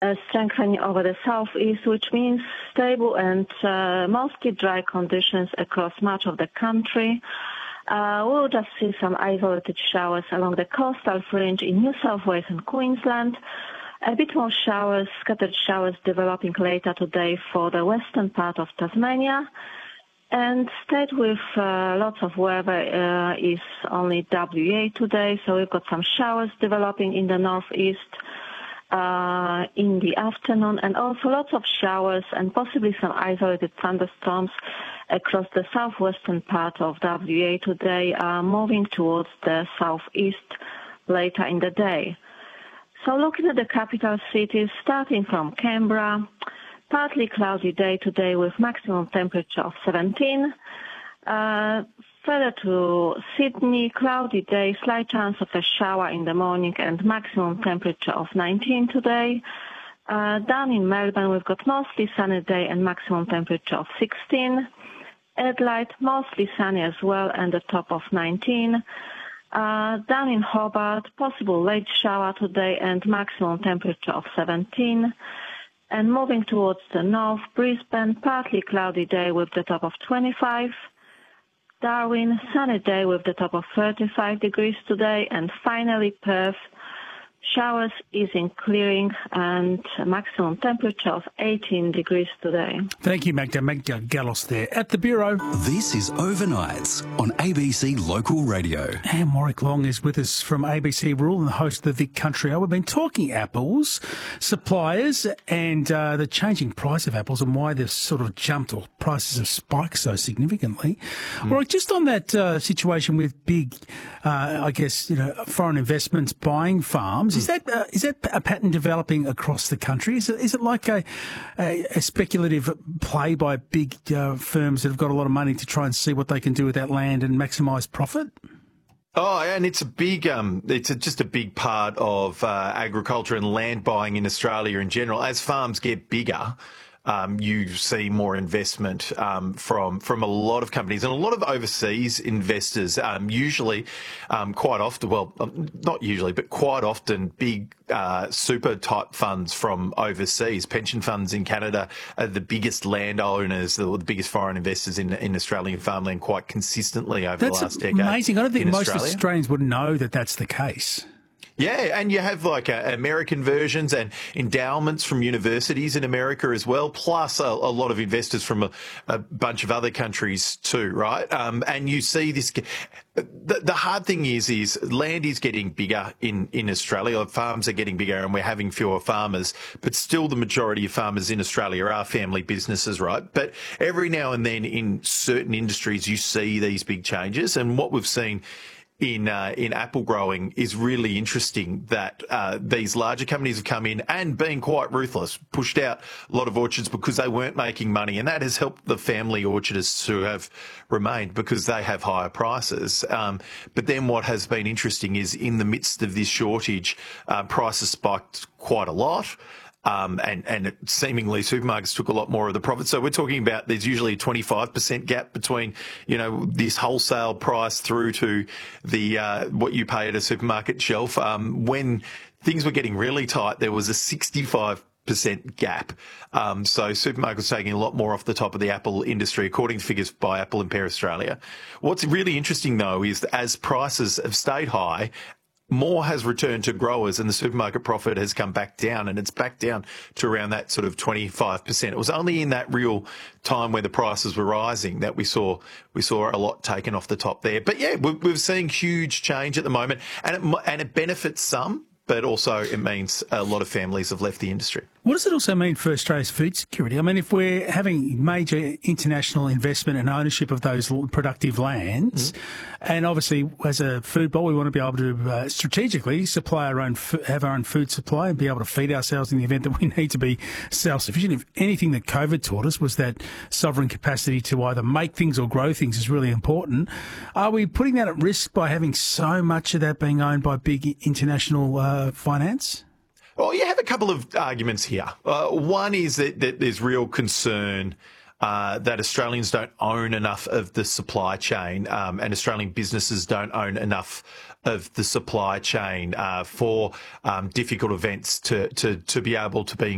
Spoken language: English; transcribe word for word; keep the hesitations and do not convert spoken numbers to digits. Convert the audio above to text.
uh, strengthening over the southeast, which means stable and uh, mostly dry conditions across much of the country. Uh, we'll just see some isolated showers along the coastal fringe in New South Wales and Queensland. A bit more showers, scattered showers developing later today for the western part of Tasmania. And stayed with uh, lots of weather uh, is only W A today, so we've got some showers developing in the northeast uh, in the afternoon, and also lots of showers and possibly some isolated thunderstorms across the southwestern part of W A today, uh, moving towards the southeast later in the day. So looking at the capital cities, starting from Canberra, partly cloudy day today with maximum temperature of seventeen. Uh, further to Sydney, cloudy day, slight chance of a shower in the morning and maximum temperature of nineteen today. Uh, down in Melbourne, we've got mostly sunny day and maximum temperature of sixteen. Adelaide, mostly sunny as well and a top of nineteen. Uh, down in Hobart, possible late shower today and maximum temperature of seventeen. And moving towards the north, Brisbane, partly cloudy day with the top of twenty-five. Darwin, sunny day with the top of thirty-five degrees today. And finally, Perth, showers easing, clearing, and a maximum temperature of eighteen degrees today. Thank you, Magda. Magda Gallos there at the Bureau. This is Overnights on A B C Local Radio. And Warwick Long is with us from A B C Rural and the host of the Vic Country Hour. We've been talking apples, suppliers, and uh, the changing price of apples and why they've sort of jumped or prices have spiked so significantly. Mm. Warwick, just on that uh, situation with big, uh, I guess, you know, foreign investments buying farms, mm. is that uh, is that a pattern developing across the country? Is it, is it like a, a, a speculative play by big uh, firms that have got a lot of money to try and see what they can do with that land and maximise profit? Oh, and it's a big, um, it's a, just a big part of uh, agriculture and land buying in Australia in general. As farms get bigger, um, you see more investment um, from from a lot of companies and a lot of overseas investors. Um, usually, um, quite often, well, not usually, but quite often, big uh, super type funds from overseas, pension funds in Canada are the biggest landowners, the, the biggest foreign investors in in Australian farmland quite consistently over that's the last decade. That's amazing. I don't think most Australia. Australians would know that that's the case. Yeah, and you have like uh, American versions and endowments from universities in America as well, plus a, a lot of investors from a, a bunch of other countries too, right? Um, and you see this. The, the hard thing is, is land is getting bigger in, in Australia. Farms are getting bigger and we're having fewer farmers, but still the majority of farmers in Australia are family businesses, right? But every now and then in certain industries, you see these big changes. And what we've seen in uh, in apple growing is really interesting that uh, these larger companies have come in and been quite ruthless, pushed out a lot of orchards because they weren't making money, and that has helped the family orchardists who have remained because they have higher prices. Um, but then what has been interesting is in the midst of this shortage, uh, prices spiked quite a lot. Um, and, and it seemingly supermarkets took a lot more of the profit. So we're talking about there's usually a twenty-five percent gap between, you know, this wholesale price through to the uh, what you pay at a supermarket shelf. Um, when things were getting really tight, there was a sixty-five percent gap. Um, so supermarkets taking a lot more off the top of the apple industry, according to figures by Apple and Pear Australia. What's really interesting, though, is that as prices have stayed high, more has returned to growers and the supermarket profit has come back down, and it's back down to around that sort of twenty-five percent. It was only in that real time where the prices were rising that we saw we saw a lot taken off the top there. But yeah, we're, we're seeing huge change at the moment, and it, and it benefits some, but also it means a lot of families have left the industry. What does it also mean for Australia's food security? I mean, if we're having major international investment and ownership of those productive lands, mm-hmm. and obviously as a food bowl, we want to be able to uh, strategically supply our own, have our own food supply and be able to feed ourselves in the event that we need to be self-sufficient. If anything that COVID taught us was that sovereign capacity to either make things or grow things is really important. Are we putting that at risk by having so much of that being owned by big international uh, finance? Well, you have a couple of arguments here. Uh, one is that, that there's real concern uh, that Australians don't own enough of the supply chain, um, and Australian businesses don't own enough of the supply chain uh, for um, difficult events to, to, to be able to be